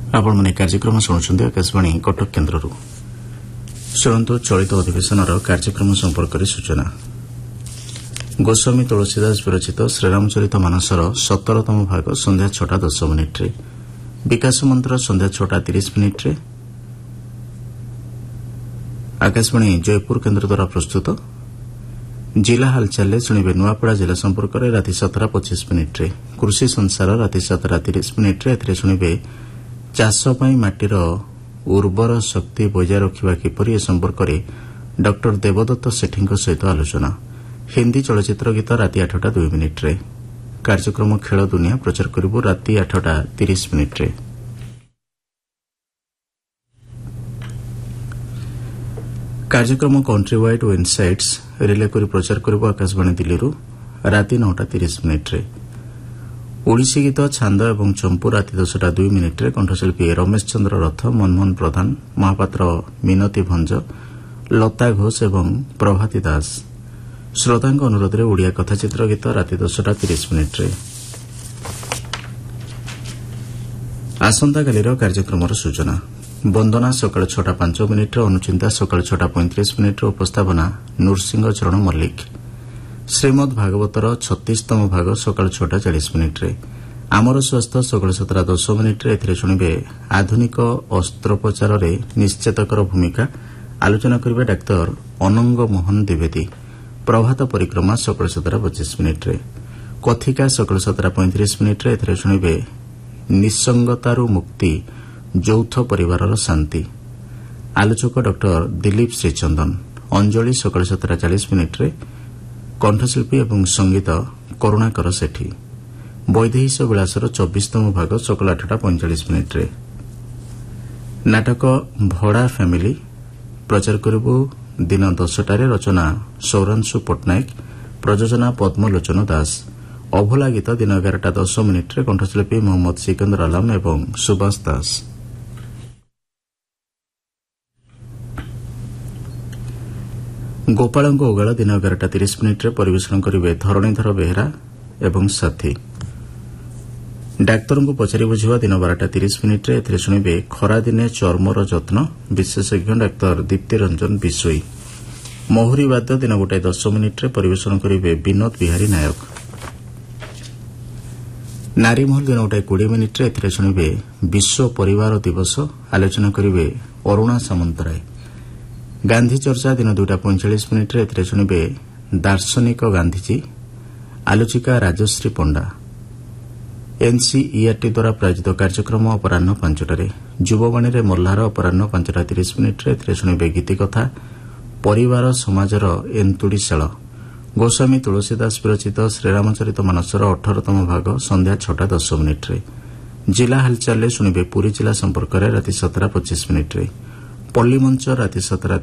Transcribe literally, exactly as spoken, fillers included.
आपण मैंने कार्यक्रम शुणुंट आकाशवाणी कटक केन्द्र शुणु चलित अधिवेशन कार्यक्रम संपर्क में सूचना। गोस्वामी तुलसीदास विरचित श्रीरामचरित मानसर सतरतम भाग संध्या छटा दस मिनिट्रे, विकास मंत्र संध्या छटा तीस मिनिट्रे आकाशवाणी जयपुर केन्द्र द्वारा प्रस्तुत। जिला हालचाल शुणे नुआपड़ा जिला संपर्क में राति सतरा पचिश मिनिट्रे, कृषि संसार राति सतरा तीस मिनिट्रे एथिरे शुणे चाषपाई माटीर उर्वर शक्ति बजाय रखा किपरि ए संपर्क में डॉक्टर देवदत्त सेठी सहित आलोचना। हिंदी चलचित्र गीत राति आठटा दुई मिनिट्रे। कार्यक्रम खेल दुनिया प्रचार करिबु राति आठटा तीस मिनिट्रे। कार्यक्रम कंट्री वाइड ओ इनसाइट्स रिले करी प्रचार करिबु आकाशवाणी दिल्ली राति नौटा तीस मिनिट्रे। ओडिसी गीत छांद एवं चंपू राति दसटा दुई मिनिट्रे कंठशिल्पी रमेश चंद्र रथ, मनमोहन प्रधान, महापात्र मिनती भंज, लता घोष एवं प्रभाती दास। श्रोतांक अनुरोध में ओडिया कथाचित्र गीत राति दसटा तीस मिनिट्रे। आसंताकालीर कार्यक्रमर सूचना। वंदना सकाळ छटा पांच मिनिट्रे, अनुचिंता सकाळ छटा पैंतीस मिनिट्रे, उपस्थापना नृसिंह चरण मल्लिक। श्रीमद भागवतर छत्तीसतम भाग सकाळ छटा चालीस मिनिट्रे। आमर स्वास्थ्य सकाळ सतरा दस मिनिट्रे एथिरे शुणिबे आधुनिक अस्त्रोपचार निश्चेतकर भूमिका, आलोचना करिबे डाक्तर अनंग मोहन द्विवेदी। प्रभात परिक्रमा सकाळ सतरा पचिश मिनिट्रे। कथिका सकाळ सतरा पैंतीस मिनिट्रे एथिरे शुणिबे निसंगतारू मुक्ति, यौथ परिवारर शांति, आलोचक डॉक्टर दिलीप श्रीचंदन। अंजलि सकाळ सतरा चालीस मिनिट्रे, कंठशिल्पी एवं संगीत करुणाकर सेठी। वैदेहीश विलासर चौबीसतम भाग सकाळ आठटा पैंचाश मिनिट्रे। नाटक भड़ा फैमिली प्रचार करिबु दिन दसटारे। रचना सौरांशु पट्टनायक, प्रयोजना पद्मलोचन दास। अभोला गीत दिन एगारटा दस मिनिट्रे, कंठशिल्पी मोहम्मद सिकंदर आलम एवं सुभाष दास। गोपाल ओगाल दिन एगारटा तीस मिनिट्रे परिवेषण करेंगे धरणीधर बेहेरा एवं साथी। डाक्तर को पचारि बुझा दिन बारटा तीस मिनिट्रे एथिरे शुणिबे खरादिने चर्मर जत्न, विशेषज्ञ डाक्तर दीप्ति रंजन बिशोई। महुरी वाद्य दिन गोटाए दस मिनिट्रे परिवेषण करेंगे विनोद बिहारी नायक। नारीमहल दिन गोटाए कोड़े मिनिट्रे एथिरे शुणिबे विश्व परिवार दिवस, आलोचना करेंगे अरुणा सामंतराय। गांधी चर्चा दिन दुईटा पैंचाश मिनिट्रे एथिरे शुणिबे दार्शनिक गांधीजी, आलोचिका राजश्री पंडा। एनसीईआरटी द्वारा प्रायोजित कार्यक्रम अपराह पांचटारे। युववाणी मल्लार अपराह पांचटा तीस मिनिट्रे एथिरे शुणिबे गीतिकथा परिवार समाजर एंतुड़ीशाल। गोस्वामी तुलसीदास विरचित श्रीरामचरित मानसर अठरतम भाग संध्या छटा दस मिनिट्रे। जिला हालचाल शुणिबे पुरी जिला संपर्क में राति सतरा पचिश मिनिट्रे। पल्ली मंच राति सतरा